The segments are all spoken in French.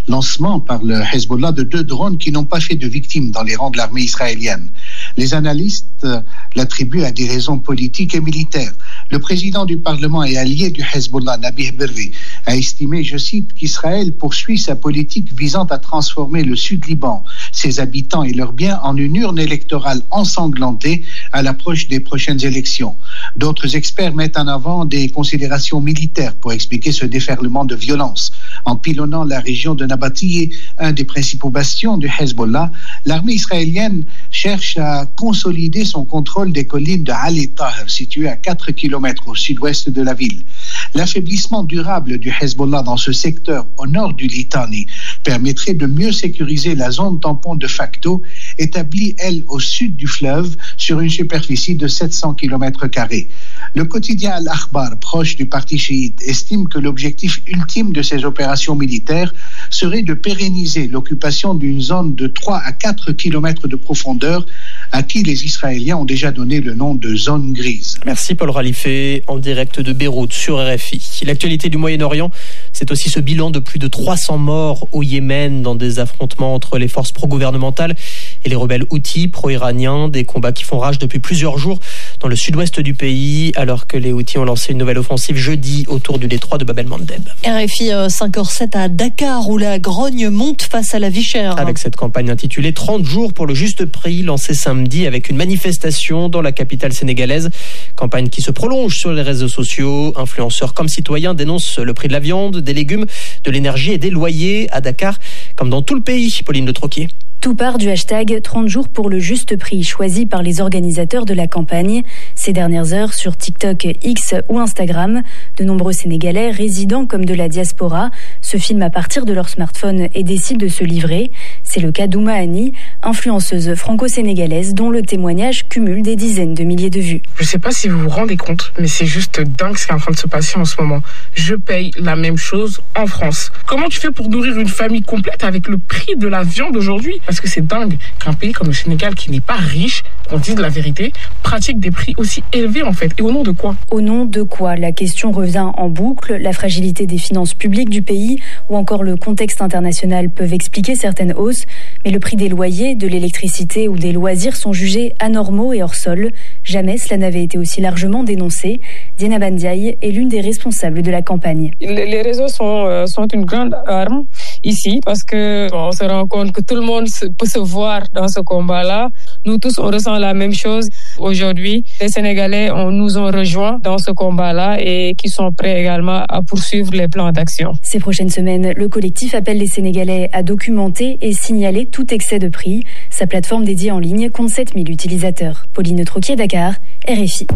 lancement par le Hezbollah de 2 drones qui n'ont pas fait de victimes dans les rangs de l'armée israélienne. Les analystes l'attribuent à des raisons politiques et militaires. Le président du Parlement et allié du Hezbollah, Nabih Berri, a estimé, je cite, qu'Israël poursuit sa politique visant à transformer le Sud-Liban, ses habitants et leurs biens en une urne électorale ensanglantée à l'approche des prochaines élections. D'autres experts mettent en avant des considérations militaires pour expliquer ce déferlement de violence. En pilonnant la région de Nabatieh, un des principaux bastions du Hezbollah, l'armée israélienne cherche à consolider son contrôle des collines de Ali Taher, situées à 4 km au sud-ouest de la ville. L'affaiblissement durable du Hezbollah dans ce secteur au nord du Litani permettrait de mieux sécuriser la zone tampon de facto, établie, elle, au sud du fleuve, sur une superficie de 700 km². Le quotidien Al-Akhbar, proche du parti chiite, estime que l'objectif ultime de ces opérations militaires serait de pérenniser l'occupation d'une zone de 3 à 4 km de profondeur à qui les Israéliens ont déjà donné le nom de zone grise. Merci Paul Ralifé, en direct de Beyrouth sur RFI. L'actualité du Moyen-Orient, c'est aussi ce bilan de plus de 300 morts au Yémen dans des affrontements entre les forces pro-gouvernementales et les rebelles Houthis pro-iraniens, des combats qui font rage depuis plusieurs jours dans le sud-ouest du pays, alors que les Houthis ont lancé une nouvelle offensive jeudi autour du détroit de Bab el-Mandeb. RFI 5h07 à Dakar, où la grogne monte face à la vie chère. Avec cette campagne intitulée 30 jours pour le juste prix, lancée samedi avec une manifestation dans la capitale sénégalaise. Campagne qui se prolonge sur les réseaux sociaux. Influenceurs comme citoyens dénoncent le prix de la viande, des légumes, de l'énergie et des loyers à Dakar, comme dans tout le pays. Pauline de Troquier. Tout part du hashtag 30 jours pour le juste prix, choisi par les organisateurs de la campagne. Ces dernières heures, sur TikTok, X ou Instagram, de nombreux Sénégalais, résidents comme de la diaspora, se filment à partir de leur smartphone et décident de se livrer. C'est le cas d'Ouma Annie, influenceuse franco-sénégalaise dont le témoignage cumule des dizaines de milliers de vues. Je ne sais pas si vous vous rendez compte, mais c'est juste dingue ce qui est en train de se passer en ce moment. Je paye la même chose en France. Comment tu fais pour nourrir une famille complète avec le prix de la viande aujourd'hui ? Parce que c'est dingue qu'un pays comme le Sénégal, qui n'est pas riche, qu'on dise la vérité, pratique des prix aussi élevés en fait. Et au nom de quoi ? Au nom de quoi ? La question revient en boucle. La fragilité des finances publiques du pays ou encore le contexte international peuvent expliquer certaines hausses. Mais le prix des loyers, de l'électricité ou des loisirs sont jugés anormaux et hors sol. Jamais cela n'avait été aussi largement dénoncé. Diana Bandiaï est l'une des responsables de la campagne. Les réseaux sont une grande arme ici parce que on se rend compte que tout le monde peut se voir dans ce combat-là. Nous tous, on ressent la même chose. Aujourd'hui, les Sénégalais nous ont rejoints dans ce combat-là et qui sont prêts également à poursuivre les plans d'action. Ces prochaines semaines, le collectif appelle les Sénégalais à documenter et signaler tout excès de prix. Sa plateforme dédiée en ligne compte 7000 utilisateurs. Pauline Troquier, Dakar, RFI.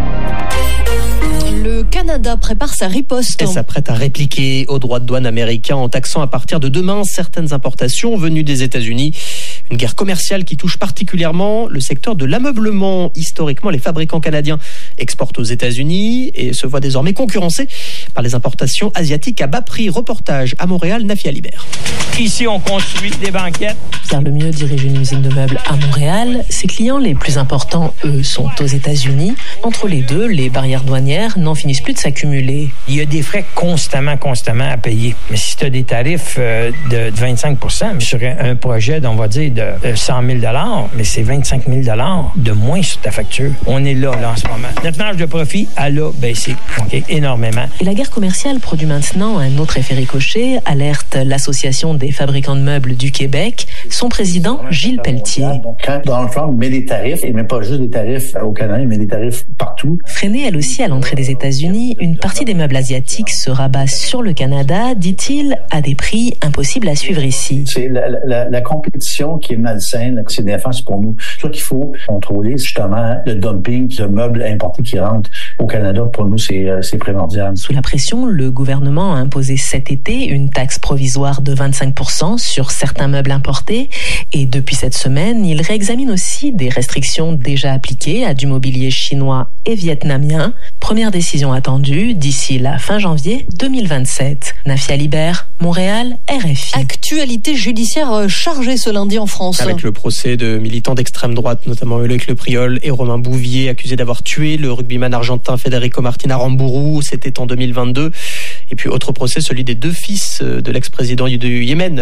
Le Canada prépare sa riposte. Et s'apprête à répliquer aux droits de douane américains en taxant à partir de demain certaines importations venues des États-Unis. Une guerre commerciale qui touche particulièrement le secteur de l'ameublement. Historiquement, les fabricants canadiens exportent aux États-Unis et se voient désormais concurrencés par les importations asiatiques à bas prix. Reportage à Montréal, Nafia Libert. Ici, on construit des banquettes. Pierre Lemieux dirige une usine de meubles à Montréal. Ses clients les plus importants, eux, sont aux États-Unis. Entre les deux, les barrières douanières n'en finissent plus de s'accumuler. Il y a des frais constamment à payer. Mais si tu as des tarifs de 25%, sur un projet, on va dire, de 100 000 $, mais c'est 25 000 $ de moins sur ta facture. On est là en ce moment. Notre marge de profit, elle a baissé énormément. Et la guerre commerciale produit maintenant un autre effet ricochet, alerte l'Association des fabricants de meubles du Québec. Son président, Gilles Pelletier. Quand Donald Trump met des tarifs, et même pas juste des tarifs au Canada, il met des tarifs partout. Freinée elle aussi à l'entrée des États-Unis, une partie des meubles asiatiques se rabat sur le Canada, dit-il, à des prix impossibles à suivre ici. C'est la compétition qui est malsaine, c'est néfaste pour nous. C'est sûr qu'il faut contrôler justement le dumping de meubles importés qui rentrent au Canada. Pour nous, c'est primordial. Sous la pression, le gouvernement a imposé cet été une taxe provisoire de 25% sur certains meubles importés. Et depuis cette semaine, il réexamine aussi des restrictions déjà appliquées à du mobilier chinois et vietnamien. Première décision attendue d'ici la fin janvier 2027. Nafia Libert, Montréal, RFI. Actualité judiciaire chargée ce lundi en France. Avec le procès de militants d'extrême droite, notamment Loïc Le Priol et Romain Bouvier, accusés d'avoir tué le rugbyman argentin Federico Martin Aramburu. C'était en 2022. Et puis autre procès, celui des deux fils de l'ex-président du Yémen.